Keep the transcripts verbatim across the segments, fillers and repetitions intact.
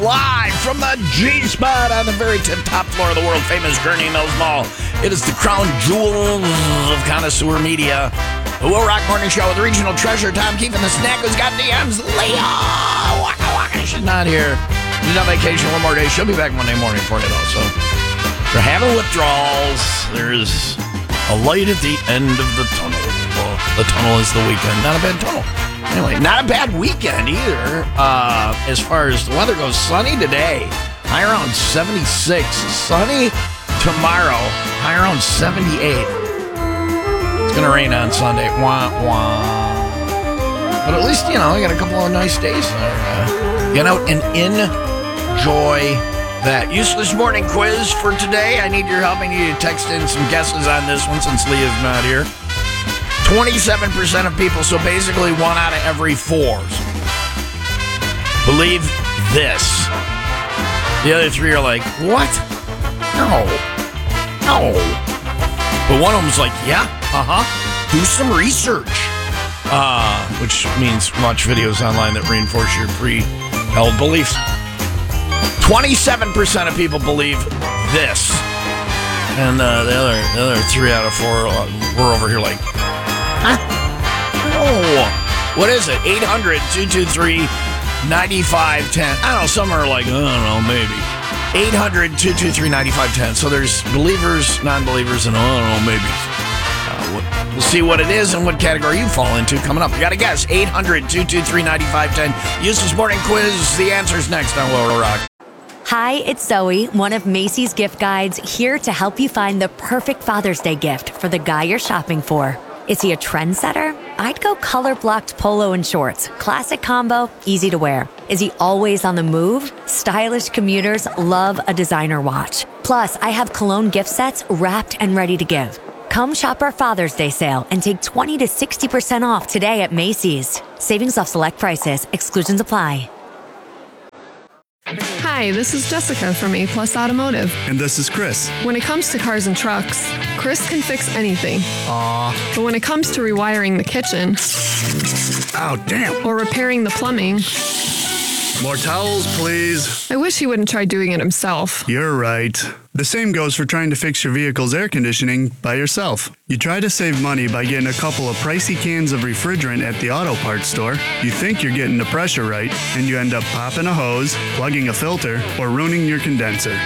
live from the G-Spot on the very tip-top floor of the world-famous Gurney Mills Mall. It is the crown jewels of connoisseur media. The Will Rock Morning Show with regional treasure Tom Keefe and the snack who's got D Ms. Leah Waka Waka. She's not here. She's on vacation one more day. She'll be back Monday morning for you, though. So if you're having withdrawals, there's a light at the end of the tunnel. Well, the tunnel is the weekend. Not a bad tunnel. Anyway, not a bad weekend either. Uh, as far as the weather goes, sunny today. High around seventy-six. Sunny tomorrow. High around seventy-eight. It's going to rain on Sunday. Wah, wah. But at least, you know, I got a couple of nice days there. Uh, get out and enjoy that. Useless morning quiz for today. I need your help. I need you to text in some guesses on this one since Leah's not here. twenty-seven percent of people, so basically one out of every four, believe this. The other three are like, what? No. No. But one of them's like, yeah, uh-huh. Do some research. Uh, which means watch videos online that reinforce your pre-held beliefs. twenty-seven percent of people believe this. And uh, the other the other three out of four, uh, we're over here like, huh? Oh, what is it? eight hundred, two two three, nine five one zero. I don't know, some are like, I don't know, maybe. eight hundred, two two three, nine five one zero. So there's believers, non-believers, and I don't know, maybe. Uh, we'll see what it is and what category you fall into coming up. You got to guess. eight hundred, two two three, nine five one zero. Useless morning quiz. The answer's next on Will Rock. Hi, it's Zoe, one of Macy's gift guides, here to help you find the perfect Father's Day gift for the guy you're shopping for. Is he a trendsetter? I'd go color-blocked polo and shorts. Classic combo, easy to wear. Is he always on the move? Stylish commuters love a designer watch. Plus, I have cologne gift sets wrapped and ready to give. Come shop our Father's Day sale and take twenty to sixty percent off today at Macy's. Savings off select prices. Exclusions apply. Hi, this is Jessica from A Plus Automotive. And this is Chris. When it comes to cars and trucks, Chris can fix anything. Aw. But when it comes to rewiring the kitchen... Oh, damn. Or repairing the plumbing... More towels, please. I wish he wouldn't try doing it himself. You're right. The same goes for trying to fix your vehicle's air conditioning by yourself. You try to save money by getting a couple of pricey cans of refrigerant at the auto parts store. You think you're getting the pressure right, and you end up popping a hose, plugging a filter, or ruining your condenser.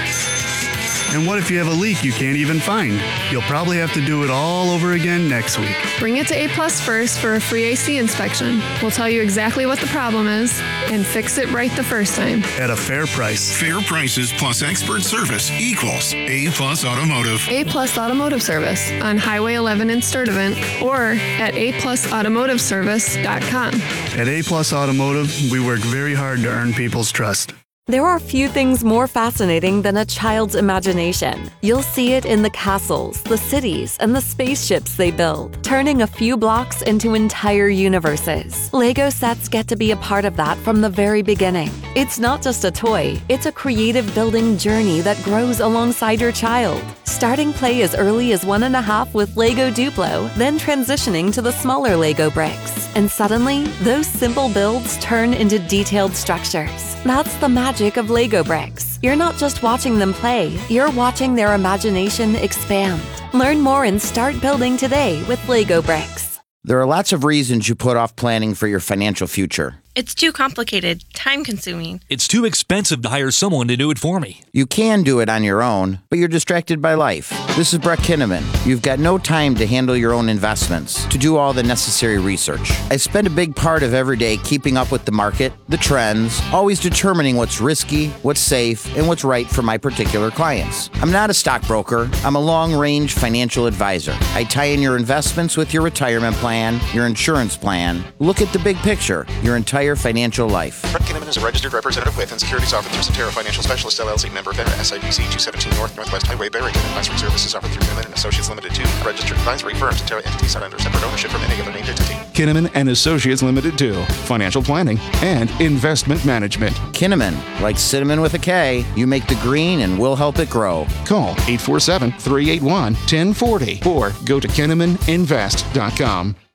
And what if you have a leak you can't even find? You'll probably have to do it all over again next week. Bring it to A Plus first for a free A C inspection. We'll tell you exactly what the problem is and fix it right the first time. At a fair price. Fair prices plus expert service equals A Plus Automotive. A Plus Automotive Service on Highway eleven in Sturtevant or at a plus automotive service dot com. At A Plus Automotive, we work very hard to earn people's trust. There are few things more fascinating than a child's imagination. You'll see it in the castles, the cities, and the spaceships they build, turning a few blocks into entire universes. Lego sets get to be a part of that from the very beginning. It's not just a toy, it's a creative building journey that grows alongside your child. Starting play as early as one and a half with Lego Duplo, then transitioning to the smaller Lego bricks. And suddenly, those simple builds turn into detailed structures. That's the magic of Lego bricks. You're not just watching them play, you're watching their imagination expand. Learn more and start building today with Lego bricks. There are lots of reasons you put off planning for your financial future. It's too complicated, time-consuming. It's too expensive to hire someone to do it for me. You can do it on your own, but you're distracted by life. This is Brett Kinnaman. You've got no time to handle your own investments, to do all the necessary research. I spend a big part of every day keeping up with the market, the trends, always determining what's risky, what's safe, and what's right for my particular clients. I'm not a stockbroker. I'm a long-range financial advisor. I tie in your investments with your retirement plan, your insurance plan. Look at the big picture, your entire financial life. Brett Kinnaman is a registered representative with and securities offered through Cetera Financial Specialists, L L C, member FINRA, S I B C two seventeen North Northwest Highway, Barrington. Advisory services offered through Kinnaman and Associates Limited to a registered advisory firm. Cetera entities not under separate ownership from any other named entity. Kinnaman and Associates Limited to financial planning and investment management. Kinnaman, like cinnamon with a K, you make the green and we'll help it grow. Call eight four seven, three eight one, one zero four zero or go to kinnaman invest dot com.